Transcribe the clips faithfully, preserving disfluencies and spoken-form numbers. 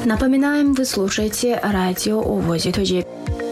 Напоминаем, вы слушаете радио ОВОСи Тоджик.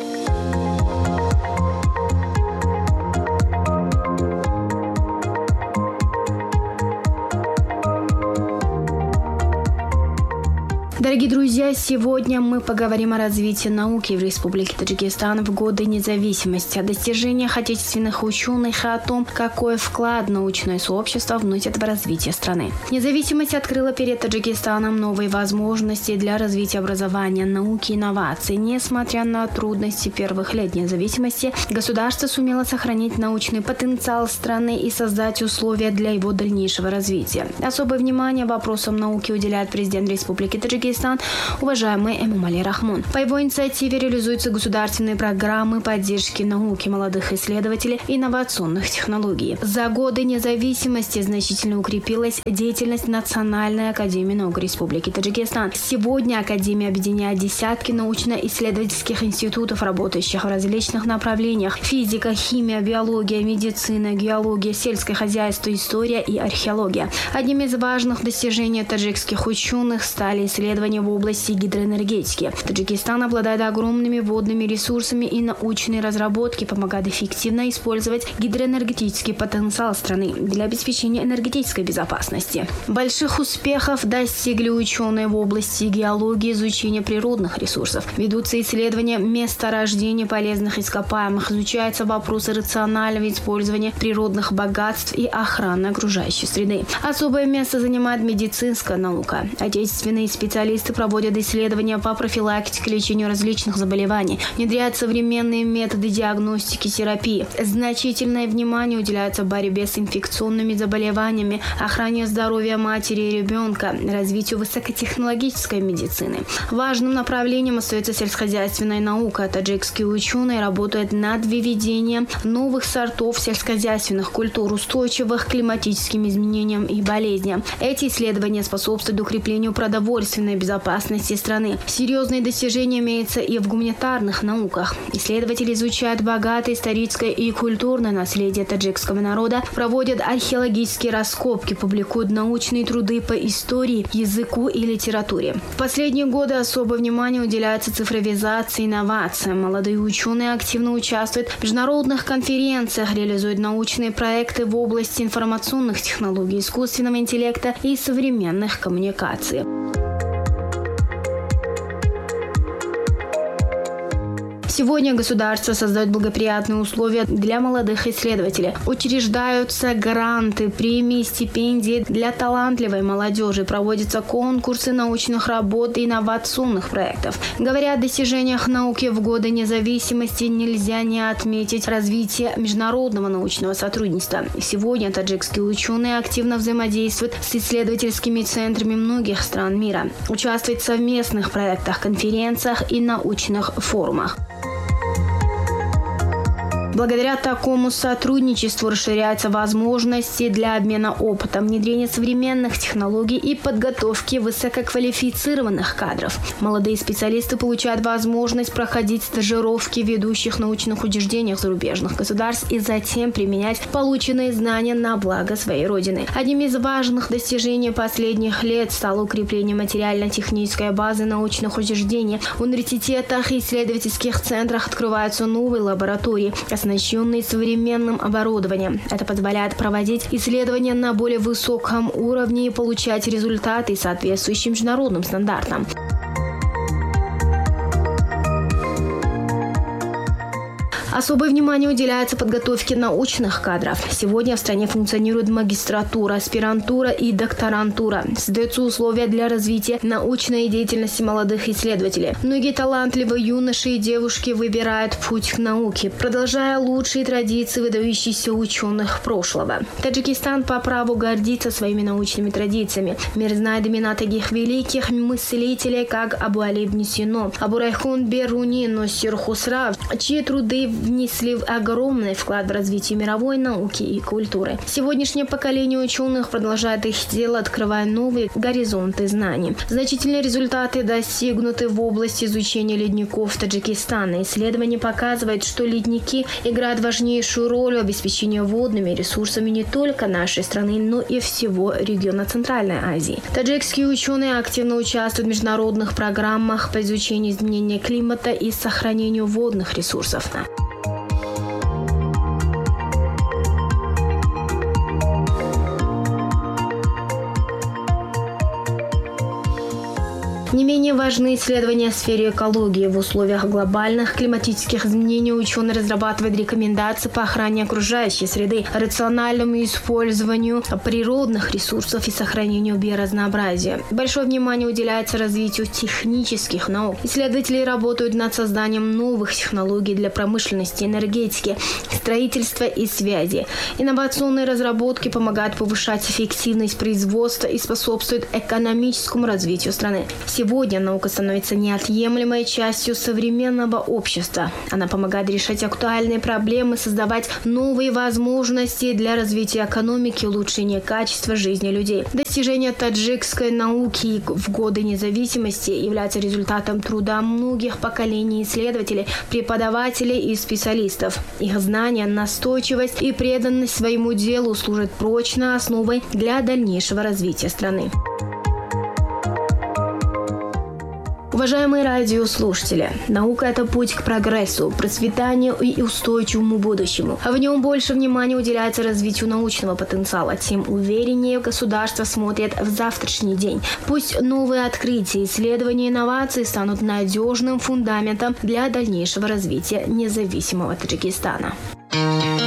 Дорогие друзья, сегодня мы поговорим о развитии науки в Республике Таджикистан в годы независимости, о достижениях отечественных ученых и о том, какой вклад научное сообщество вносит в развитие страны. Независимость открыла перед Таджикистаном новые возможности для развития образования, науки и инноваций. Несмотря на трудности первых лет независимости, государство сумело сохранить научный потенциал страны и создать условия для его дальнейшего развития. Особое внимание вопросам науки уделяет президент Республики Таджикистан, уважаемый Эмомали Рахмон. По его инициативе реализуются государственные программы поддержки науки, молодых исследователей и инновационных технологий. За годы независимости значительно укрепилась деятельность Национальной академии наук Республики Таджикистан. Сегодня Академия объединяет десятки научно-исследовательских институтов, работающих в различных направлениях: физика, химия, биология, медицина, геология, сельское хозяйство, история и археология. Одним из важных достижений таджикских ученых стали исследования в области гидроэнергетики. Таджикистан обладает огромными водными ресурсами, и научные разработки помогают эффективно использовать гидроэнергетический потенциал страны для обеспечения энергетической безопасности. Больших успехов достигли ученые в области геологии, изучения природных ресурсов. Ведутся исследования месторождений полезных ископаемых, изучаются вопросы рационального использования природных богатств и охраны окружающей среды. Особое место занимает медицинская наука. Отечественные специалисты проводят исследования по профилактике, лечению различных заболеваний, внедряют современные методы диагностики, терапии. Значительное внимание уделяется борьбе с инфекционными заболеваниями, охране здоровья матери и ребенка, развитию высокотехнологической медицины. Важным направлением остается сельскохозяйственная наука. Таджикские ученые работают над выведением новых сортов сельскохозяйственных культур, устойчивых к климатическим изменениям и болезням. Эти исследования способствуют укреплению продовольственной безопасности страны. Серьезные достижения имеются и в гуманитарных науках. Исследователи изучают богатое историческое и культурное наследие таджикского народа, проводят археологические раскопки, публикуют научные труды по истории, языку и литературе. В последние годы особое внимание уделяется цифровизации и инновациям. Молодые ученые активно участвуют в международных конференциях, реализуют научные проекты в области информационных технологий, искусственного интеллекта и современных коммуникаций. Сегодня государство создает благоприятные условия для молодых исследователей. Учреждаются гранты, премии, стипендии для талантливой молодежи. Проводятся конкурсы научных работ и инновационных проектов. Говоря о достижениях науки в годы независимости, нельзя не отметить развитие международного научного сотрудничества. Сегодня таджикские ученые активно взаимодействуют с исследовательскими центрами многих стран мира, участвуют в совместных проектах, конференциях и научных форумах. Благодаря такому сотрудничеству расширяются возможности для обмена опытом, внедрения современных технологий и подготовки высококвалифицированных кадров. Молодые специалисты получают возможность проходить стажировки в ведущих научных учреждениях зарубежных государств и затем применять полученные знания на благо своей родины. Одним из важных достижений последних лет стало укрепление материально-технической базы научных учреждений. В университетах и исследовательских центрах открываются новые лаборатории, оснащенные современным оборудованием. Это позволяет проводить исследования на более высоком уровне и получать результаты, соответствующие международным стандартам. Особое внимание уделяется подготовке научных кадров. Сегодня в стране функционирует магистратура, аспирантура и докторантура. Создаются условия для развития научной деятельности молодых исследователей. Многие талантливые юноши и девушки выбирают путь к науке, продолжая лучшие традиции выдающихся ученых прошлого. Таджикистан по праву гордится своими научными традициями. Мир знает имена таких великих мыслителей, как Абу Али ибн Сино, Абу Райхон Беруни, Носир Хусрав, чьи труды внесли огромный вклад в развитие мировой науки и культуры. Сегодняшнее поколение ученых продолжает их дело, открывая новые горизонты знаний. Значительные результаты достигнуты в области изучения ледников Таджикистана. Исследование показывает, что ледники играют важнейшую роль в обеспечении водными ресурсами не только нашей страны, но и всего региона Центральной Азии. Таджикские ученые активно участвуют в международных программах по изучению изменения климата и сохранению водных ресурсов. Не менее важны исследования в сфере экологии. В условиях глобальных климатических изменений ученые разрабатывают рекомендации по охране окружающей среды, рациональному использованию природных ресурсов и сохранению биоразнообразия. Большое внимание уделяется развитию технических наук. Исследователи работают над созданием новых технологий для промышленности, энергетики, строительства и связи. Инновационные разработки помогают повышать эффективность производства и способствуют экономическому развитию страны. Сегодня наука становится неотъемлемой частью современного общества. Она помогает решать актуальные проблемы, создавать новые возможности для развития экономики и улучшения качества жизни людей. Достижения таджикской науки в годы независимости являются результатом труда многих поколений исследователей, преподавателей и специалистов. Их знания, настойчивость и преданность своему делу служат прочной основой для дальнейшего развития страны. Уважаемые радиослушатели, наука – это путь к прогрессу, процветанию и устойчивому будущему. А в нем больше внимания уделяется развитию научного потенциала, тем увереннее государство смотрит в завтрашний день. Пусть новые открытия, исследования и инновации станут надежным фундаментом для дальнейшего развития независимого Таджикистана.